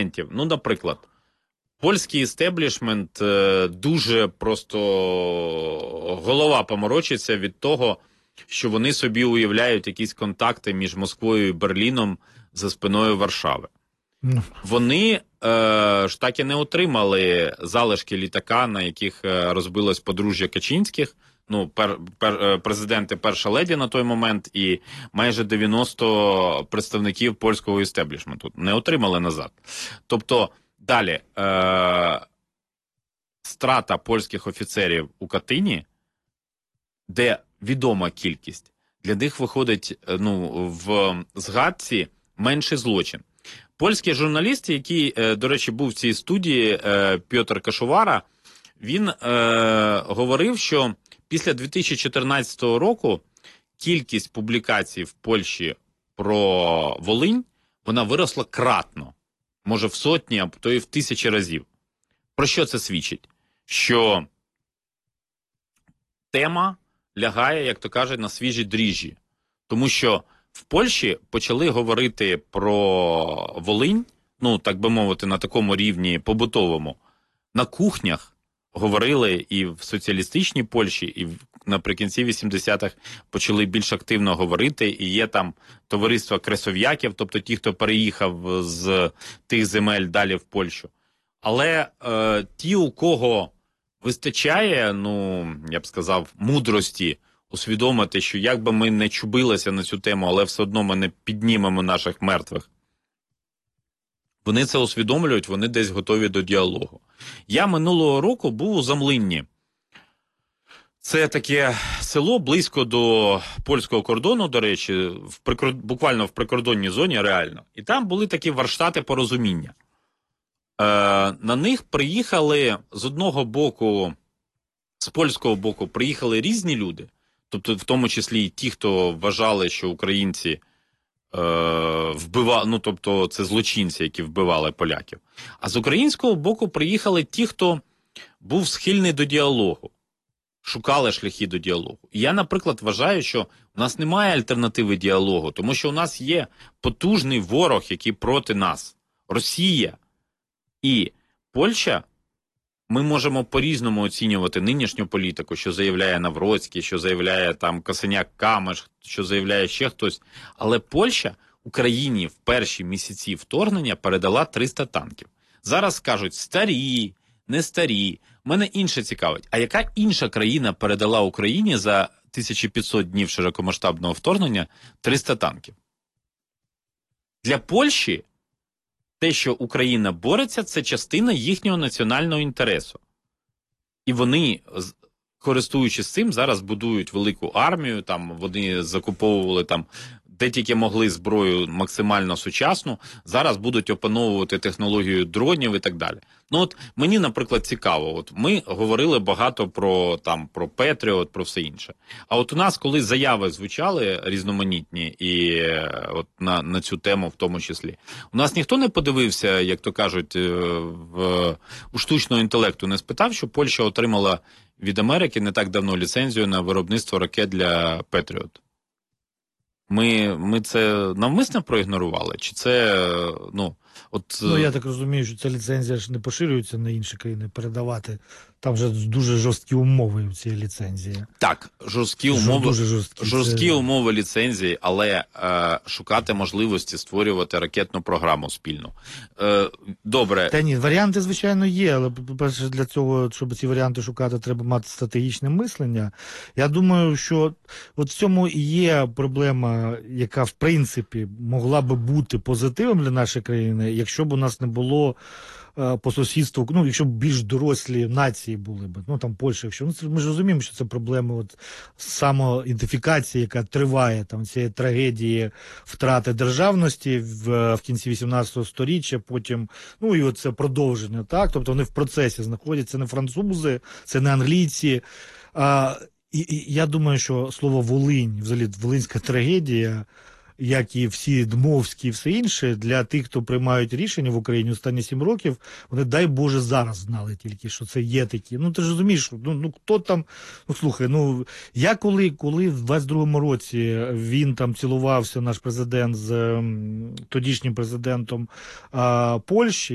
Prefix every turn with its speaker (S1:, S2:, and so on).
S1: моментів. Ну, наприклад, польський істеблішмент дуже просто голова поморочиться від того, що вони собі уявляють якісь контакти між Москвою і Берліном за спиною Варшави. Вони ж так і не отримали залишки літака, на яких розбилось подружжя Качинських, ну, президент і перша леді на той момент, і майже 90 представників польського істеблішменту. Не отримали назад. Тобто, далі, страта польських офіцерів у Катині, де відома кількість, для них виходить, ну, в згадці менший злочин. Польський журналіст, який, до речі, був в цій студії, Пьотр Кашувара, він говорив, що після 2014 року кількість публікацій в Польщі про Волинь, вона виросла кратно. Може в сотні, а то і в тисячі разів. Про що це свідчить? Що тема лягає, як то кажуть, на свіжі дріжджі. Тому що в Польщі почали говорити про Волинь, ну, так би мовити, на такому рівні побутовому. На кухнях говорили і в соціалістичній Польщі, і наприкінці 80-х почали більш активно говорити, і є там товариство кресов'яків, тобто ті, хто переїхав з тих земель далі в Польщу. Але ті, у кого вистачає, ну, я б сказав, мудрості усвідомити, що як би ми не чубилися на цю тему, але все одно ми не піднімемо наших мертвих. Вони це усвідомлюють, вони десь готові до діалогу. Я минулого року був у Замлинні. Це таке село близько до польського кордону, до речі, буквально в прикордонній зоні, реально. І там були такі варштати порозуміння. На них приїхали з одного боку, з польського боку, приїхали різні люди, тобто в тому числі і ті, хто вважали, що українці вбивали, ну тобто це злочинці, які вбивали поляків. А з українського боку приїхали ті, хто був схильний до діалогу, шукали шляхи до діалогу. І я, наприклад, вважаю, що у нас немає альтернативи діалогу, тому що у нас є потужний ворог, який проти нас – Росія. І Польща, ми можемо по-різному оцінювати нинішню політику, що заявляє Навроцький, що заявляє там Косиняк-Камиш, що заявляє ще хтось. Але Польща Україні в перші місяці вторгнення передала 300 танків. Зараз скажуть старі, не старі. Мене інше цікавить. А яка інша країна передала Україні за 1500 днів широкомасштабного вторгнення 300 танків? Для Польщі те, що Україна бореться, це частина їхнього національного інтересу. І вони, користуючись цим, зараз будують велику армію, там вони закуповували там, де тільки могли зброю максимально сучасну, зараз будуть опановувати технологію дронів і так далі. Ну от мені, наприклад, цікаво, от ми говорили багато про Петріот, про все інше. А от у нас, коли заяви звучали різноманітні і от на цю тему в тому числі, у нас ніхто не подивився, як то кажуть, у штучного інтелекту не спитав, що Польща отримала від Америки не так давно ліцензію на виробництво ракет для Петріот. Ми це навмисно проігнорували? Чи це, ну...
S2: Ну, я так розумію, що ця ліцензія ж не поширюється на інші країни передавати. Там же дуже жорсткі умови в цій ліцензії.
S1: Так, жорсткі умови ліцензії, але шукати можливості створювати ракетну програму спільну. Добре.
S2: Та ні, варіанти, звичайно, є, але, по-перше, для цього, щоб ці варіанти шукати, треба мати стратегічне мислення. Я думаю, що от в цьому і є проблема, яка, в принципі, могла би бути позитивом для нашої країни, якщо б у нас не було по сусідству, ну, якщо б більш дорослі нації були б, ну, там Польща, якщо, ну, ми ж розуміємо, що це проблема от самоідентифікації, яка триває, там, цієї трагедії втрати державності в кінці 18-го сторіччя, потім, ну, і оце продовження, так, тобто вони в процесі знаходяться, це не французи, це не англійці, і я думаю, що слово Волинь, взагалі, волинська трагедія, як і всі Дмовські і все інше, для тих, хто приймають рішення в Україні останні 7 років, вони, дай Боже, зараз знали тільки, що це є такі. Ну, ти ж розумієш, ну хто там, ну, слухай, ну, я коли в 22-му році він там цілувався, наш президент, з тодішнім президентом Польщі,